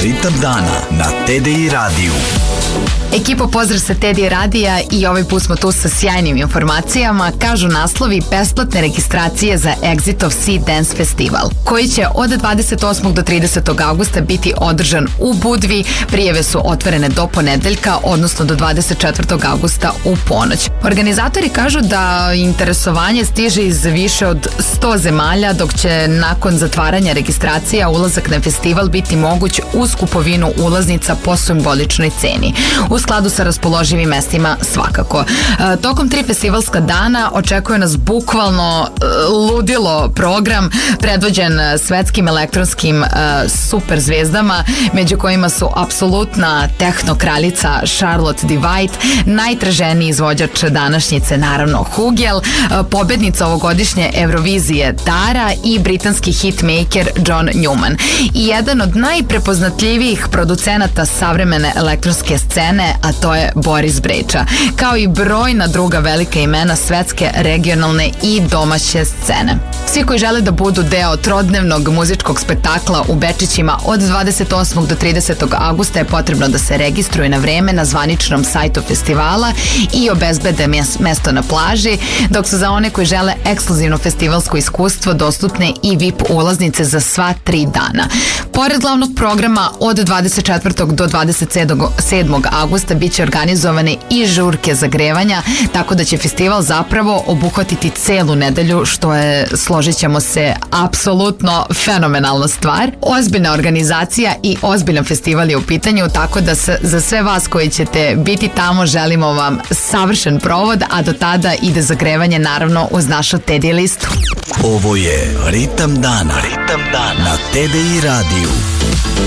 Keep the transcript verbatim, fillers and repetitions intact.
Ritam dana na T D I radiju. Ekipo, pozdrav sa T D I radija i ovaj put smo tu sa sjajnim informacijama. Kažu naslovi besplatne registracije za Exitov Sea Dance Festival, koji će od dvadeset osmog do tridesetog avgusta biti održan u Budvi. Prijave su otvorene do ponedeljka, odnosno do dvadeset četvrtog avgusta u ponoć. Organizatori kažu da interesovanje stiže iz više od sto zemalja, dok će nakon zatvaranja registracija ulazak na festival biti moguć uz kupovinu ulaznica po simboličnoj ceni, u skladu sa raspoloživim mestima svakako. E, tokom tri festivalska dana očekuje nas bukvalno e, ludilo program predvođen svetskim elektronskim e, super zvezdama, među kojima su apsolutna tehno kraljica Charlotte de Witte, najtraženiji izvođač današnjice naravno Hugel, e, pobednica ovogodišnje Eurovizije Dara i britanski hitmaker John Newman. I jedan od najprepoznatljivijih producenata savremene elektronske scene, a to je Boris Brejča, kao i brojna druga velika imena svetske, regionalne i domaće scene. Svi koji žele da budu deo trodnevnog muzičkog spektakla u Bečićima od dvadeset osmog do tridesetog avgusta je potrebno da se registruju na vreme na zvaničnom sajtu festivala i obezbede mesto na plaži, dok su za one koji žele ekskluzivno festivalsko iskustvo dostupne i V I P ulaznice za sva tri dana. Pored glavnog programa od dvadeset četvrtog do dvadeset sedmog avgusta biće organizovane i žurke zagrevanja, tako da će festival zapravo obuhvatiti celu nedelju, što je, složit ćemo se, apsolutno fenomenalna stvar. Ozbiljna organizacija i ozbiljan festival je u pitanju, tako da za sve vas koji ćete biti tamo želimo vam savršen provod, a do tada ide zagrevanje naravno uz našu T D I listu. Ovo je Ritam dana, Ritam dana na T D I radiju.